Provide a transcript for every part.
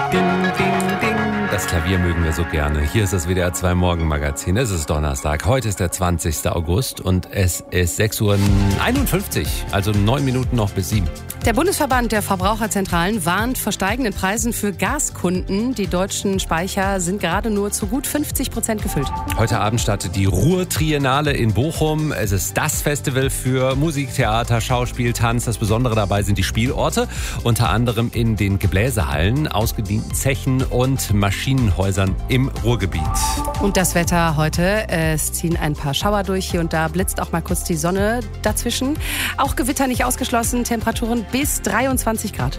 Ding, ding, ding. Das Klavier mögen wir so gerne. Hier ist das WDR 2 Morgenmagazin. Es ist Donnerstag. Heute ist der 20. August und es ist 6:51 Uhr. Also 9 Minuten noch bis 7. Der Bundesverband der Verbraucherzentralen warnt vor steigenden Preisen für Gaskunden. Die deutschen Speicher sind gerade nur zu gut 50% gefüllt. Heute Abend startet die Ruhr-Triennale in Bochum. Es ist das Festival für Musik, Theater, Schauspiel, Tanz. Das Besondere dabei sind die Spielorte. Unter anderem in den Gebläsehallen, ausgedienten Zechen und Maschinenhäusern im Ruhrgebiet. Und das Wetter heute, es ziehen ein paar Schauer durch. Hier und da blitzt auch mal kurz die Sonne dazwischen. Auch Gewitter nicht ausgeschlossen, Temperaturen bis 23 Grad.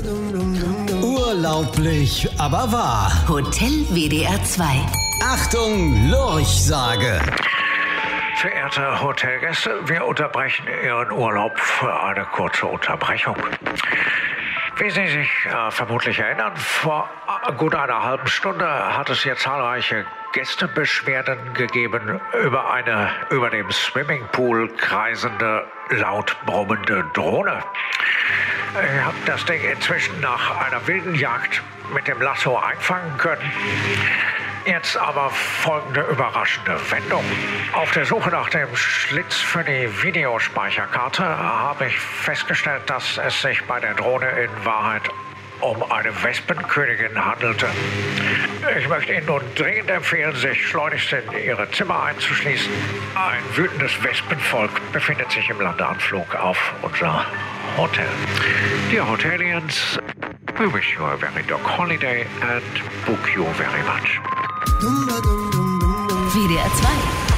Urlaublich, aber wahr. Hotel WDR 2. Achtung, Lurchsage. Verehrte Hotelgäste, wir unterbrechen Ihren Urlaub für eine kurze Unterbrechung. Wie Sie sich vermutlich erinnern, vor gut einer halben Stunde hat es hier zahlreiche Gästebeschwerden gegeben über eine über dem Swimmingpool kreisende, laut brummende Drohne. Ich habe das Ding inzwischen nach einer wilden Jagd mit dem Lasso einfangen können. Jetzt aber folgende überraschende Wendung. Auf der Suche nach dem Schlitz für die Videospeicherkarte habe ich festgestellt, dass es sich bei der Drohne in Wahrheit um eine Wespenkönigin handelte. Ich möchte Ihnen nun dringend empfehlen, sich schleunigst in Ihre Zimmer einzuschließen. Ein wütendes Wespenvolk befindet sich im Landeanflug auf unser Hotel. Dear Hotelians, we wish you a very dog holiday and book you very much. WDR 2.